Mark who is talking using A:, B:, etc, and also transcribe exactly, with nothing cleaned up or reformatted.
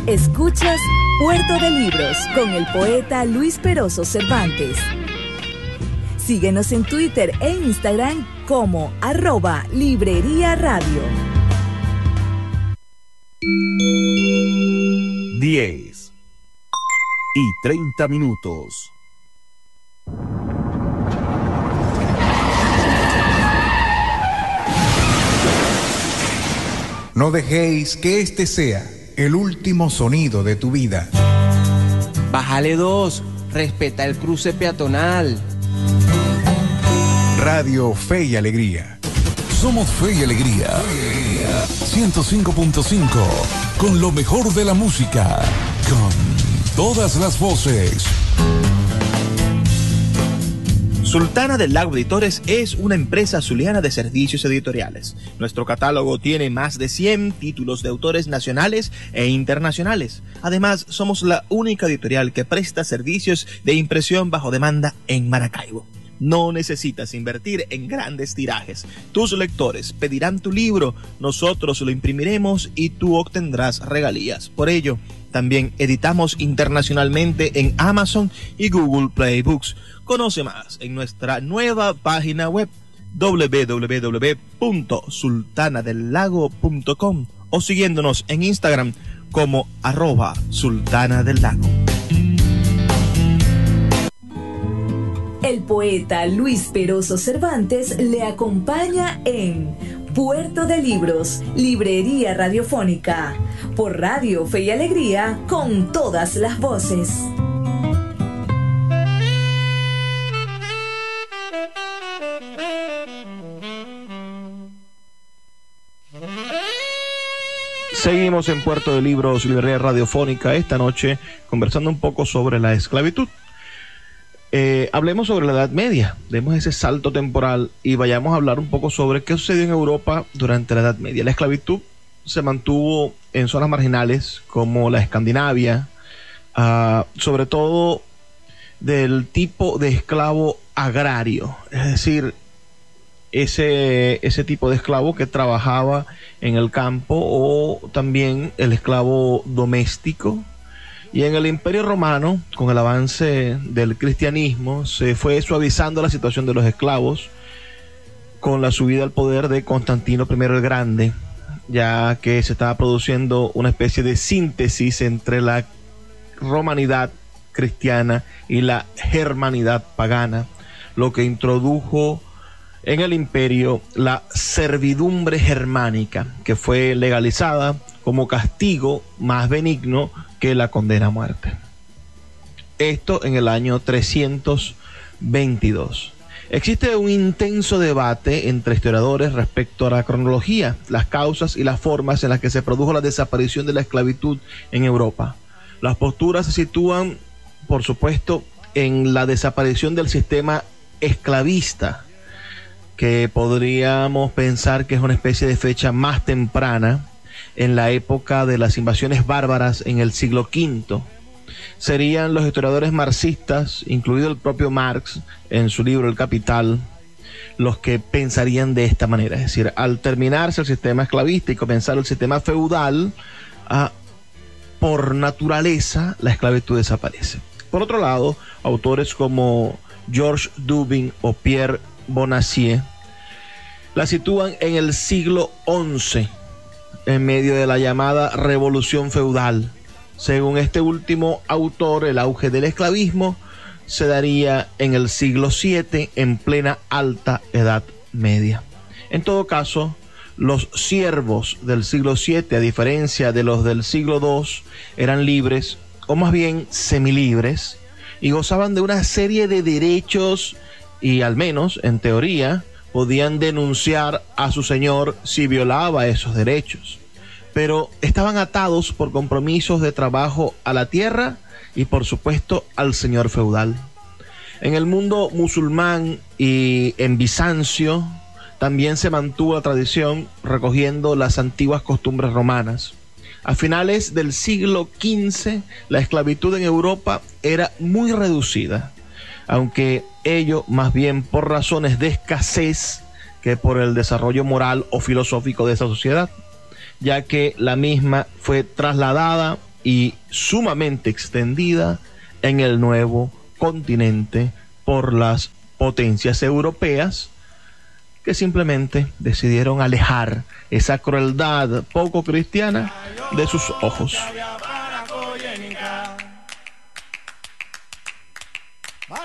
A: Escuchas Puerto de Libros con el poeta Luis Peroso Cervantes. Síguenos en Twitter e Instagram como arroba Librería Radio.
B: diez y treinta minutos.
C: No dejéis que este sea el último sonido de tu vida.
D: Bájale dos, respeta el cruce peatonal.
C: Radio Fe y Alegría.
E: Somos Fe y Alegría. ciento cinco punto cinco. Con lo mejor de la música. Con todas las voces.
F: Sultana del Lago Editores es una empresa zuliana de servicios editoriales. Nuestro catálogo tiene más de cien títulos de autores nacionales e internacionales. Además, somos la única editorial que presta servicios de impresión bajo demanda en Maracaibo. No necesitas invertir en grandes tirajes. Tus lectores pedirán tu libro, nosotros lo imprimiremos y tú obtendrás regalías. Por ello, también editamos internacionalmente en Amazon y Google Play Books. Conoce más en nuestra nueva página web doble u doble u doble u punto sultana del lago punto com o siguiéndonos en Instagram como arroba sultana del lago.
A: El poeta Luis Peroso Cervantes le acompaña en Puerto de Libros, Librería Radiofónica, por Radio Fe y Alegría, con todas las voces.
F: Seguimos en Puerto de Libros, Librería Radiofónica, esta noche conversando un poco sobre la esclavitud. Eh, hablemos sobre la Edad Media, demos ese salto temporal y vayamos a hablar un poco sobre qué sucedió en Europa durante la Edad Media. La esclavitud se mantuvo en zonas marginales como la Escandinavia, uh, sobre todo del tipo de esclavo agrario, es decir, ese, ese tipo de esclavo que trabajaba en el campo, o también el esclavo doméstico. Y en el Imperio Romano, con el avance del cristianismo, se fue suavizando la situación de los esclavos con la subida al poder de Constantino primero el Grande, ya que se estaba produciendo una especie de síntesis entre la romanidad cristiana y la germanidad pagana, lo que introdujo en el imperio la servidumbre germánica, que fue legalizada como castigo más benigno que la condena a muerte. Esto en el año trescientos veintidós. Existe un intenso debate entre historiadores respecto a la cronología, las causas y las formas en las que se produjo la desaparición de la esclavitud en Europa. Las posturas se sitúan, por supuesto, en la desaparición del sistema esclavista, que podríamos pensar que es una especie de fecha más temprana, en la época de las invasiones bárbaras en el siglo quinto. Serían los historiadores marxistas, incluido el propio Marx en su libro El Capital, los que pensarían de esta manera. Es decir, al terminarse el sistema esclavista y comenzar el sistema feudal, ah, por naturaleza la esclavitud desaparece. Por otro lado, autores como Georges Dubin o Pierre Bonacieux la sitúan en el siglo once, en medio de la llamada revolución feudal. Según este último autor, el auge del esclavismo se daría en el siglo siete, en plena alta Edad Media. En todo caso, los siervos del siglo siete, a diferencia de los del siglo dos, eran libres, o más bien semilibres, y gozaban de una serie de derechos y, al menos en teoría, podían denunciar a su señor si violaba esos derechos. Pero estaban atados por compromisos de trabajo a la tierra y, por supuesto, al señor feudal. En el mundo musulmán y en Bizancio también se mantuvo la tradición, recogiendo las antiguas costumbres romanas. A finales del siglo quince, la esclavitud en Europa era muy reducida, aunque ello más bien por razones de escasez que por el desarrollo moral o filosófico de esa sociedad, ya que la misma fue trasladada y sumamente extendida en el nuevo continente por las potencias europeas, que simplemente decidieron alejar esa crueldad poco cristiana de sus ojos.